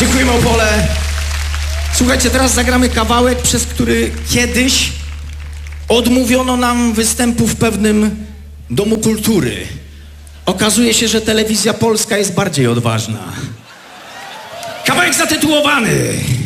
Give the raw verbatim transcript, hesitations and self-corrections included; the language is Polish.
Dziękujemy, Opole. Słuchajcie, teraz zagramy kawałek, przez który kiedyś odmówiono nam występu w pewnym domu kultury. Okazuje się, że telewizja polska jest bardziej odważna. Kawałek zatytułowany